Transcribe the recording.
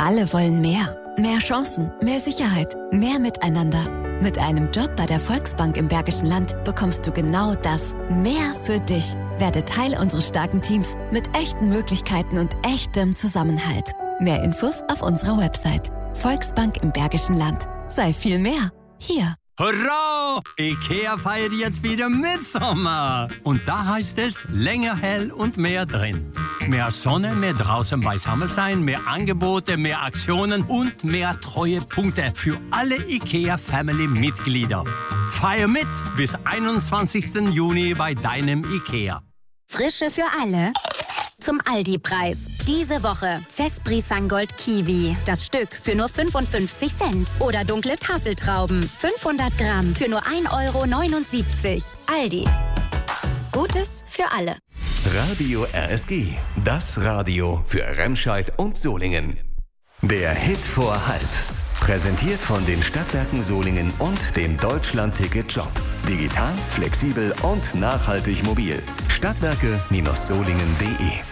Alle wollen mehr. Mehr Chancen, mehr Sicherheit, mehr Miteinander. Mit einem Job bei der Volksbank im Bergischen Land bekommst du genau das. Mehr für dich. Werde Teil unseres starken Teams mit echten Möglichkeiten und echtem Zusammenhalt. Mehr Infos auf unserer Website. Volksbank im Bergischen Land. Sei viel mehr. Hier. Hurra! IKEA feiert jetzt wieder Mitsommer. Und da heißt es länger hell und mehr drin. Mehr Sonne, mehr draußen beisammen sein, mehr Angebote, mehr Aktionen und mehr Treuepunkte für alle IKEA-Family-Mitglieder. Feier mit bis 21. Juni bei deinem IKEA. Frische für alle. Zum Aldi-Preis. Diese Woche Cespri Sangold Kiwi. Das Stück für nur 55 Cent. Oder dunkle Tafeltrauben. 500 Gramm für nur 1,79 €. Aldi. Gutes für alle. Radio RSG. Das Radio für Remscheid und Solingen. Der Hit vor halb. Präsentiert von den Stadtwerken Solingen und dem Deutschland-Ticket-Shop. Digital, flexibel und nachhaltig mobil. Stadtwerke-solingen.de